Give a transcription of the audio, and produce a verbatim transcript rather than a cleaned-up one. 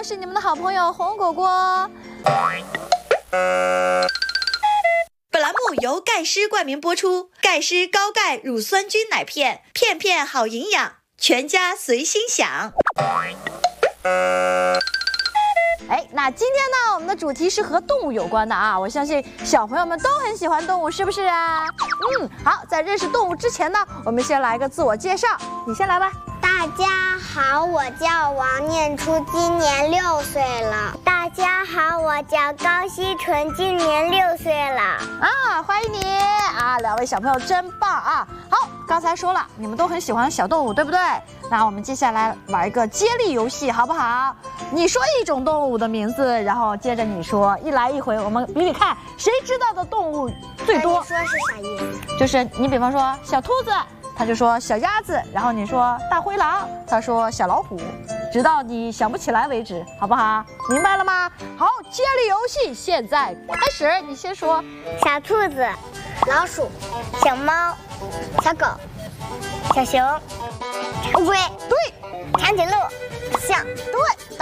是你们的好朋友红果果。 本栏目由盖诗冠名播出，盖诗高钙乳酸菌奶片，片片好营养，全家随心享。 哎，那今天呢，我们的主题是和动物有关的啊，我相信小朋友们都很喜欢动物，是不是啊？嗯，好，在认识动物之前呢，我们先来个自我介绍，你先来吧。 大家好，我叫王念初，今年六岁了。大家好，我叫高希纯，今年六岁了。 啊，欢迎你啊，两位小朋友真棒啊！好，刚才说了，你们都很喜欢小动物，对不对？那我们接下来玩一个接力游戏，好不好？你说一种动物的名字，然后接着你说，一来一回，我们比比看谁知道的动物最多。 你说是啥意思？ 就是你比方说小兔子，他就说小鸭子，然后你说大灰狼，他说小老虎，直到你想不起来为止，好不好？明白了吗？好，接力游戏现在开始，你先说。 小兔子、老鼠、小猫、小狗、小熊、乌龟， 对， 长颈鹿、象。 对。